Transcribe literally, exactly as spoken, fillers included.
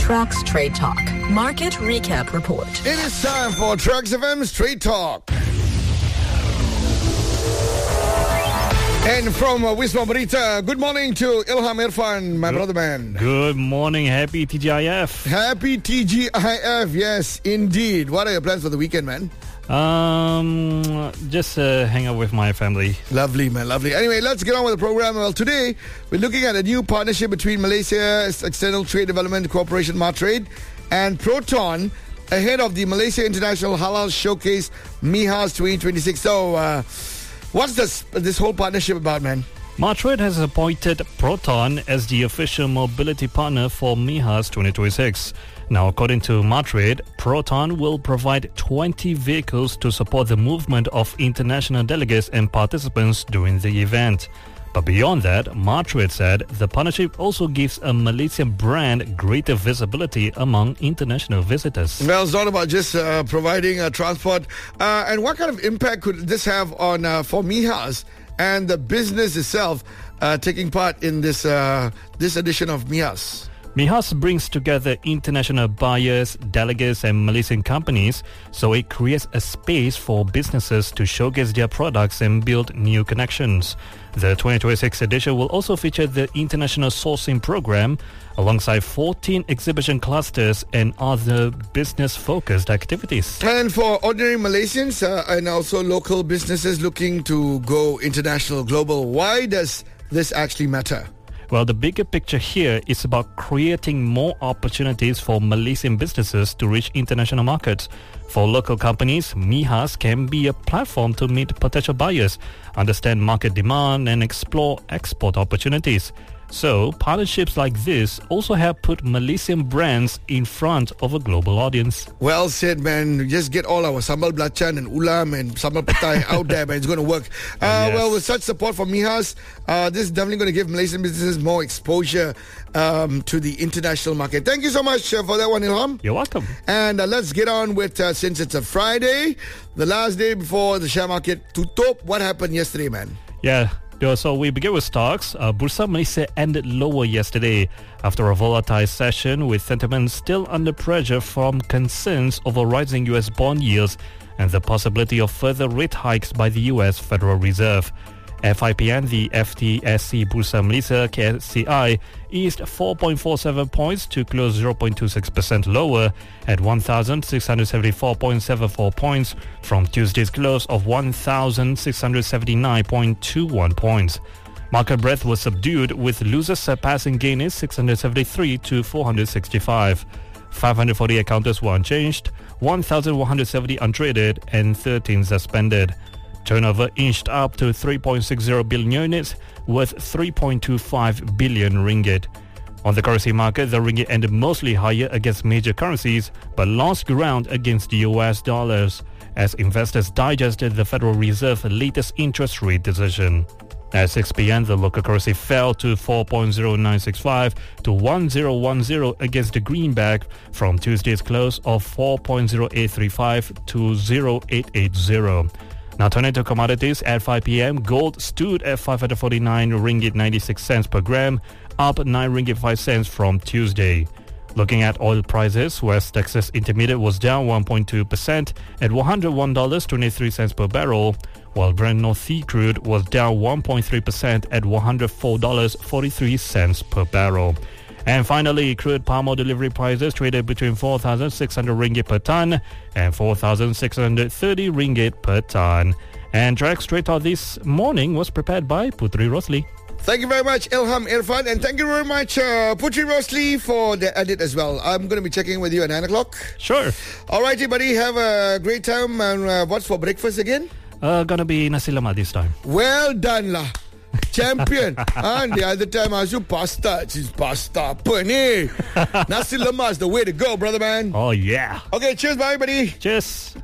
Trucks Trade Talk Market Recap Report. It is time for Trucks F M's Trade Talk. And from uh, Wisma Berita, good morning to Ilham Irfan, my good, brother man. Good morning, happy T G I F. Happy T G I F, yes, indeed. What are your plans for the weekend, man? Um, just uh, hang out with my family. Lovely, man, lovely. Anyway, let's get on with the program. Well, today we're looking at a new partnership between Malaysia's External Trade Development Corporation, MATRADE, and Proton ahead of the Malaysia International Halal Showcase MIHAS twenty twenty-six. So, uh, what's this this whole partnership about, man? MATRADE has appointed Proton as the official mobility partner for MIHAS twenty twenty-six. Now, according to MATRADE, Proton will provide twenty vehicles to support the movement of international delegates and participants during the event. But beyond that, MATRADE said the partnership also gives a Malaysian brand greater visibility among international visitors. Well, it's not about just uh, providing uh, transport. Uh, and what kind of impact could this have on uh, for MIHAS and the business itself uh, taking part in this uh, this edition of MIHAS? MIHAS brings together international buyers, delegates and Malaysian companies, so it creates a space for businesses to showcase their products and build new connections. The twenty twenty-six edition will also feature the International Sourcing Program alongside fourteen exhibition clusters and other business-focused activities. And for ordinary Malaysians uh, and also local businesses looking to go international, global, why does this actually matter? Well, the bigger picture here is about creating more opportunities for Malaysian businesses to reach international markets. For local companies, MIHAS can be a platform to meet potential buyers, understand market demand and explore export opportunities. So, partnerships like this also help put Malaysian brands in front of a global audience. Well said, man. Just get all our sambal belacan and ulam and sambal petai out there, man. It's going to work. Uh, yes. Well, with such support from MIHAS, uh, this is definitely going to give Malaysian businesses more exposure um, to the international market. Thank you so much uh, for that one, Ilham. You're welcome. And uh, let's get on with, uh, since it's a Friday, the last day before the share market tutup. What happened yesterday, man? Yeah. So we begin with stocks. Uh, Bursa Malaysia ended lower yesterday after a volatile session with sentiment still under pressure from concerns over rising U S bond yields and the possibility of further rate hikes by the U S Federal Reserve. F I P N, the F T S E Bursa Malaysia K S C I, eased four point four seven points to close zero point two six percent lower at one thousand six hundred seventy-four point seven four points from Tuesday's close of one thousand six hundred seventy-nine point two one points. Market breadth was subdued with losers surpassing gainers six hundred seventy-three to four hundred sixty-five. five hundred forty-eight counters were unchanged, one thousand one hundred seventy untraded and thirteen suspended. Turnover inched up to three point six zero billion units worth three point two five billion ringgit. On the currency market, the ringgit ended mostly higher against major currencies but lost ground against the U S dollars as investors digested the Federal Reserve's latest interest rate decision. At six p.m, the local currency fell to four point zero nine six five to one thousand ten against the greenback from Tuesday's close of four point zero eight three five to zero eight eight zero. Now turning to commodities, at five p.m, gold stood at five hundred forty-nine ringgit ninety-six cents per gram, up nine ringgit five cents from Tuesday. Looking at oil prices, West Texas Intermediate was down one point two percent at one hundred one dollars and twenty-three cents per barrel, while Brent North Sea crude was down one point three percent at one hundred four dollars and forty-three cents per barrel. And finally, crude palm oil delivery prices traded between four thousand six hundred ringgit per ton and four thousand six hundred thirty ringgit per ton. And Track Straight Out this morning was prepared by Putri Rosli. Thank you very much, Ilham Irfan, and thank you very much, uh, Putri Rosli, for the edit as well. I'm going to be checking with you at nine o'clock. Sure. Alrighty, buddy. Have a great time. And uh, what's for breakfast again? Uh, gonna be nasi lemak this time. Well done lah. Champion. And the other time I said pasta. It's pasta. Apa ni? Nasi lemak is the way to go, brother man. Oh, yeah. Okay, cheers, bye, buddy. Cheers.